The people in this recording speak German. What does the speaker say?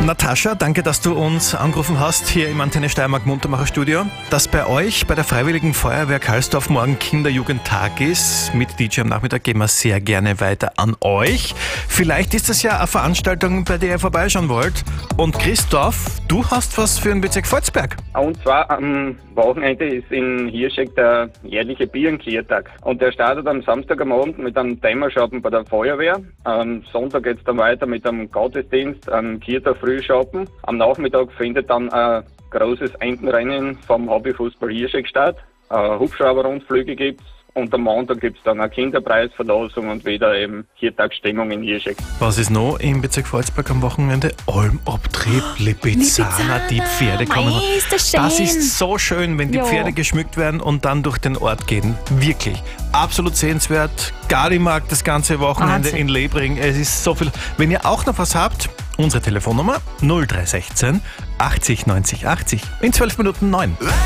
Natascha, danke, dass du uns angerufen hast hier im Antenne Steiermark Muntermacher Studio. Dass bei euch, bei der Freiwilligen Feuerwehr Karlsdorf, morgen Kinderjugendtag ist, mit DJ am Nachmittag, gehen wir sehr gerne weiter an euch. Vielleicht ist das ja eine Veranstaltung, bei der ihr vorbeischauen wollt. Und Christoph, du hast was für den Bezirk Volzberg. Und zwar am Wochenende ist in Hirschegg der jährliche Bier- und Klärtag. Und der startet am Samstag am Abend mit einem Timershoppen bei der Feuerwehr. Am Sonntag geht es dann weiter mit einem Gottesdienst, am Kirchtag Frühshoppen. Am Nachmittag findet dann ein großes Entenrennen vom Hobbyfußball Hirschegg statt. Hubschrauber-Rundflüge gibt's. Und am Montag gibt es dann eine Kinderpreisverlosung und wieder eben Viertagsstimmung in Hirschegg. Was ist noch im Bezirk Volzberg am Wochenende? Almabtrieb, Lipizzaner, die Pferde kommen. Ist das schön. Das ist so schön, wenn die Pferde geschmückt werden und dann durch den Ort gehen. Wirklich. Absolut sehenswert. Galimarkt das ganze Wochenende Wahnsinn. in Lebring. Es ist so viel. Wenn ihr auch noch was habt, unsere Telefonnummer 0316 80 90 80 in 12 Minuten 9.